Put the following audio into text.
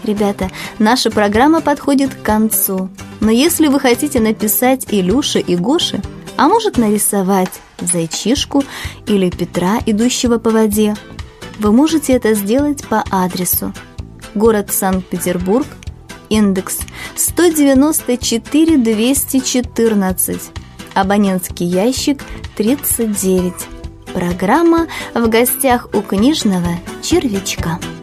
Ребята, наша программа подходит к концу. Но если вы хотите написать Илюше и Гоше, а может нарисовать зайчишку или Петра, идущего по воде, вы можете это сделать по адресу: город Санкт-Петербург, индекс 194 214, абонентский ящик 39. Программа «В гостях у книжного червячка».